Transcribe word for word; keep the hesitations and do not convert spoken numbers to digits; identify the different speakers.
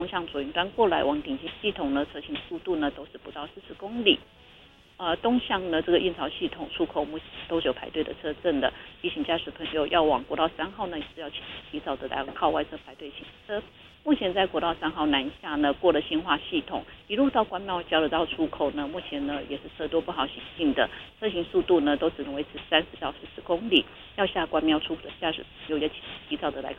Speaker 1: 通向左云端过来往顶新系统呢，车行速度呢都是不到四十公里。呃，东向呢这个燕巢系统出口目前都是有排队的车阵的，提醒驾驶朋友要往国道三号呢，也是要提早的来靠外侧排队行车。目前在国道三号南下呢，过了新化系统，一路到关庙交流道出口呢，目前呢也是车多不好行进的，车行速度呢都只能维持三十到四十公里。要下关庙出口的驾驶朋友也提早的来